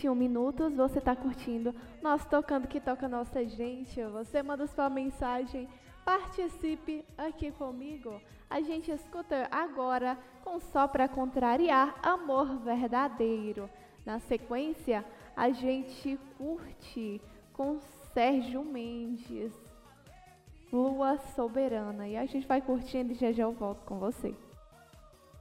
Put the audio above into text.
21 minutos, você tá curtindo nosso Tocando que Toca Nossa Gente. Você manda sua mensagem, participe aqui comigo. A gente escuta agora com Só Pra Contrariar, Amor Verdadeiro. Na sequência, a gente curte com Sérgio Mendes, Lua Soberana. E a gente vai curtindo e já já eu volto com você.